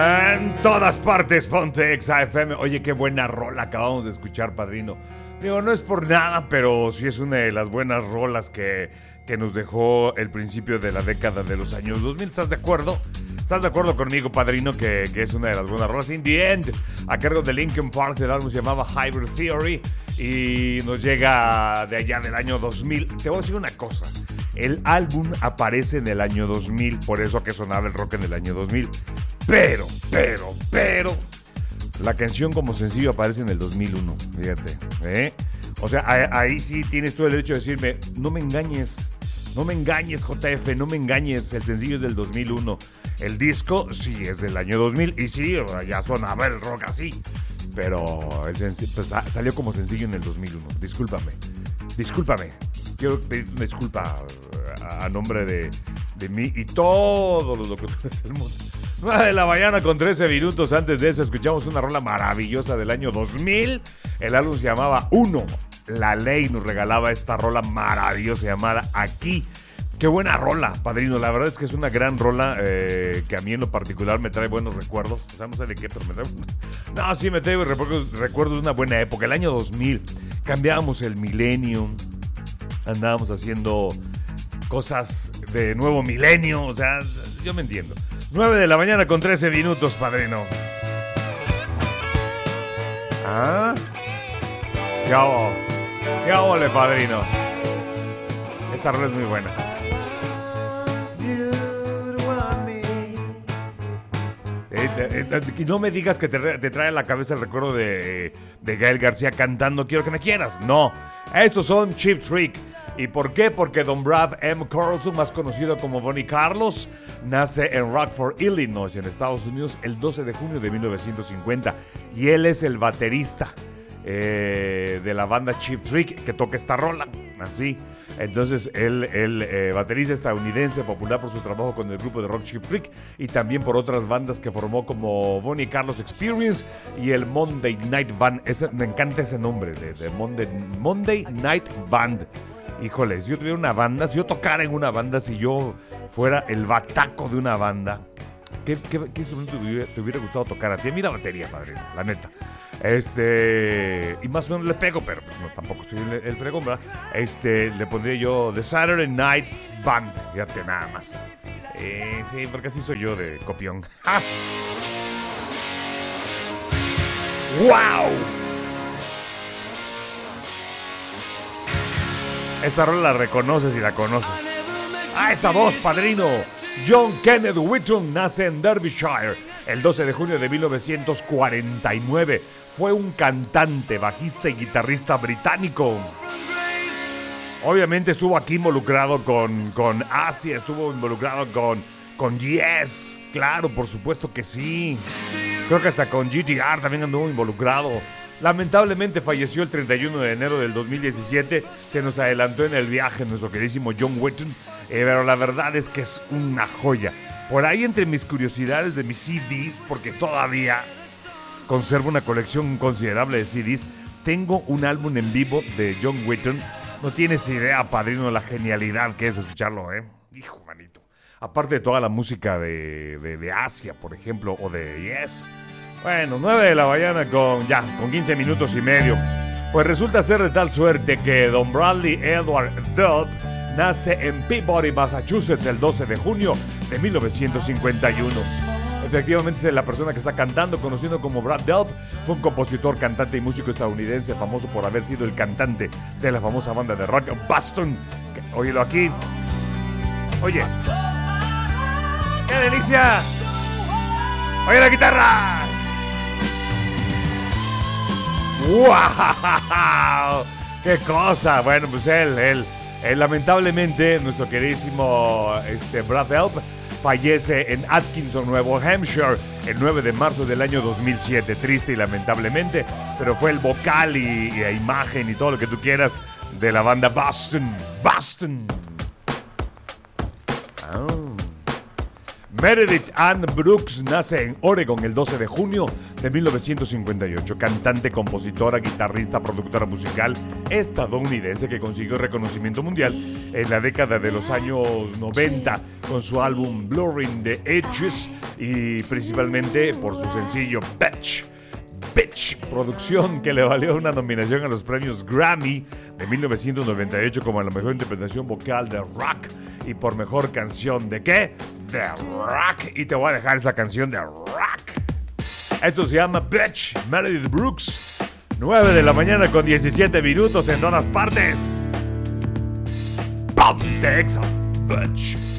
En todas partes, ponte Exa FM. Oye, qué buena rola acabamos de escuchar, padrino. Digo, no es por nada, pero sí es una de las buenas rolas que nos dejó el principio de la década de los años 2000. ¿Estás de acuerdo? ¿Estás de acuerdo conmigo, padrino, que es una de las buenas rolas? In the End, a cargo de Linkin Park, el álbum se llamaba Hybrid Theory y nos llega de allá del año 2000. Te voy a decir una cosa. El álbum aparece en el año 2000, por eso que sonaba el rock en el año 2000. Pero, la canción como sencillo aparece en el 2001, fíjate, ¿eh? O sea, ahí sí tienes todo el derecho de decirme, no me engañes, JF, no me engañes, el sencillo es del 2001. El disco sí es del año 2000 y sí, ya sonaba el rock así, pero el sencillo, pues, salió como sencillo en el 2001. Discúlpame. Quiero pedir una disculpa a nombre de mí y todos los locutores del mundo. 9 de la mañana con 13 minutos. Antes de eso escuchamos una rola maravillosa del año 2000. El álbum se llamaba Uno. La Ley nos regalaba esta rola maravillosa llamada Aquí. Qué buena rola, padrino. La verdad es que es una gran rola que a mí en lo particular me trae buenos recuerdos. O sea, no sé de qué, pero me trae... No, sí me trae recuerdos de una buena época. El año 2000. Cambiábamos el milenio. Andábamos haciendo cosas de nuevo milenio. O sea, yo me entiendo. 9 de la mañana con 13 minutos, padrino. ¿Ah? ¿Qué hago? ¿Qué hago, padrino? Esta rola es muy buena. No me digas que te trae a la cabeza el recuerdo de Gael García cantando Quiero que me quieras. No, estos son Cheap Trick. ¿Y por qué? Porque Don Brad M. Carlson, más conocido como Bonnie Carlos, nace en Rockford, Illinois, en Estados Unidos, el 12 de junio de 1950. Y él es el baterista de la banda Cheap Trick que toca esta rola, así. Entonces, el baterista estadounidense, popular por su trabajo con el grupo de rock Cheap Trick y también por otras bandas que formó como Bonnie Carlos Experience y el Monday Night Band. Me encanta ese nombre de Monday Night Band. Híjoles, yo tuviera una banda, si yo tocara en una banda, si yo fuera el bataco de una banda, ¿qué instrumento te hubiera gustado tocar a ti? A mí la batería, padrino, la neta. Y más o menos le pego, pero pues no, tampoco estoy el fregón, ¿verdad? Le pondría yo The Saturday Night Band, fíjate nada más. Sí, porque así soy yo de copión. ¡Ja! ¡Wow! Esta rola la reconoces y la conoces. ¡Ah, esa voz, padrino! John Kenneth Whitton nace en Derbyshire el 12 de junio de 1949. Fue un cantante, bajista y guitarrista británico. Obviamente estuvo aquí involucrado con Asia, estuvo involucrado con Yes. Claro, por supuesto que sí. Creo que hasta con GTR también anduvo involucrado. Lamentablemente falleció el 31 de enero del 2017. Se nos adelantó en el viaje nuestro queridísimo John Whitton. Pero la verdad es que es una joya. Por ahí entre mis curiosidades de mis CDs, porque todavía conservo una colección considerable de CDs, tengo un álbum en vivo de John Whitton. No tienes idea, padrino, la genialidad que es escucharlo, ¿eh? Hijo, manito. Aparte de toda la música de Asia, por ejemplo, o de Yes. Bueno, 9 de la mañana con 15 minutos y medio. Pues resulta ser de tal suerte que Don Bradley Edward Delp nace en Peabody, Massachusetts, el 12 de junio de 1951. Efectivamente es la persona que está cantando, conocido como Brad Delp. Fue un compositor, cantante y músico estadounidense famoso por haber sido el cantante de la famosa banda de rock Boston. Óyelo aquí. Oye. ¡Qué delicia! ¡Oye la guitarra! ¡Wow! ¡Qué cosa! Bueno, pues él lamentablemente, nuestro queridísimo Brad Delp fallece en Atkinson, Nuevo Hampshire, el 9 de marzo del año 2007. Triste y lamentablemente, pero fue el vocal y imagen y todo lo que tú quieras de la banda Boston. Meredith Ann Brooks nace en Oregon el 12 de junio de 1958. Cantante, compositora, guitarrista, productora musical estadounidense que consiguió reconocimiento mundial en la década de los años 90 con su álbum Blurring the Edges y principalmente por su sencillo Bitch, producción que le valió una nominación a los premios Grammy de 1998 como la mejor interpretación vocal de rock y por mejor canción ¿de qué? De rock. Y te voy a dejar esa canción de rock. Esto se llama Bitch, Meredith Brooks. 9 de la mañana con 17 minutos en todas partes. Ponte Exa, Bitch.